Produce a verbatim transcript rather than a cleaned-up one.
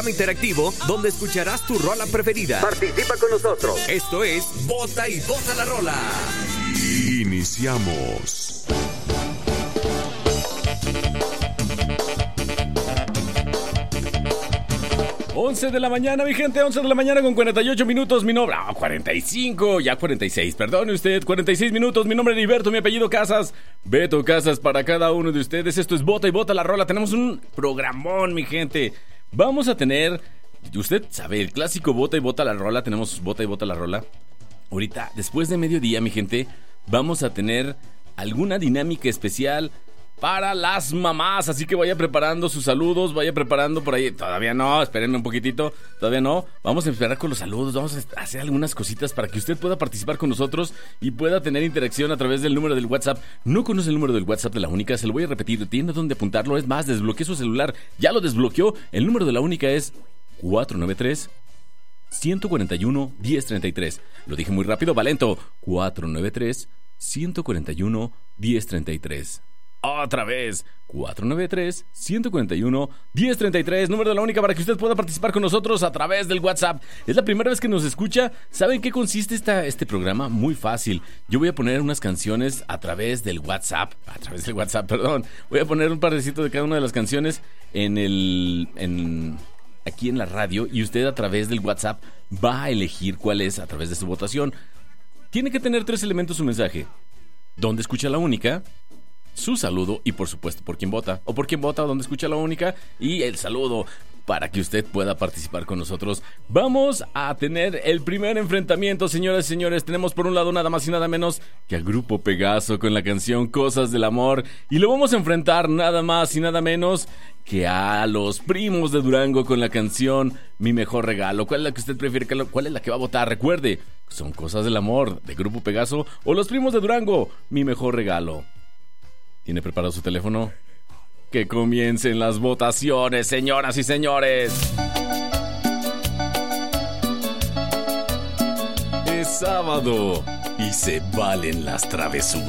Interactivo donde escucharás tu rola preferida. Participa con nosotros. Esto es Vota y Vota la Rola. Iniciamos. once de la mañana, mi gente, once de la mañana con cuarenta y ocho minutos, mi nombre... Ah, cuarenta y cinco, ya cuarenta y seis, perdone usted, cuarenta y seis minutos, mi nombre es Heriberto, mi apellido Casas, Beto Casas para cada uno de ustedes, esto es Vota y Vota la Rola, tenemos un programón, mi gente, vamos a tener, usted sabe, el clásico Vota y Vota la Rola, tenemos Vota y Vota la Rola, ahorita, después de mediodía, mi gente, vamos a tener alguna dinámica especial para las mamás, así que vaya preparando sus saludos, vaya preparando por ahí, todavía no, espérenme un poquitito, todavía no, vamos a esperar con los saludos, vamos a hacer algunas cositas para que usted pueda participar con nosotros y pueda tener interacción a través del número del WhatsApp. No conoce el número del WhatsApp de La Única, se lo voy a repetir, tiene donde apuntarlo, es más, desbloqueé su celular, ya lo desbloqueó, el número de La Única es cuatro nueve tres, uno cuatro uno, uno cero tres tres, lo dije muy rápido, va lento, cuatro nueve tres, uno cuatro uno, uno cero tres tres. Otra vez, cuatro nueve tres, uno cuatro uno, uno cero tres tres, número de La Única para que usted pueda participar con nosotros a través del WhatsApp. Es la primera vez que nos escucha. ¿Saben qué consiste esta, este programa? Muy fácil. Yo voy a poner unas canciones a través del WhatsApp. A través del WhatsApp, perdón. Voy a poner un parecito de cada una de las canciones en el... En, aquí en la radio. Y usted a través del WhatsApp va a elegir cuál es a través de su votación. Tiene que tener tres elementos su mensaje. ¿Dónde escucha La Única? Su saludo y por supuesto por quién vota o por quién vota o dónde escucha La Única y el saludo para que usted pueda participar con nosotros. Vamos a tener el primer enfrentamiento, señoras y señores. Tenemos por un lado nada más y nada menos que al Grupo Pegaso con la canción Cosas del Amor y lo vamos a enfrentar nada más y nada menos que a los Primos de Durango con la canción Mi Mejor Regalo. ¿Cuál es la que usted prefiere? ¿Cuál es la que va a votar? Recuerde, son Cosas del Amor de Grupo Pegaso o los Primos de Durango, Mi Mejor Regalo. ¿Tiene preparado su teléfono? Que comiencen las votaciones, señoras y señores. Es sábado y se valen las travesuras.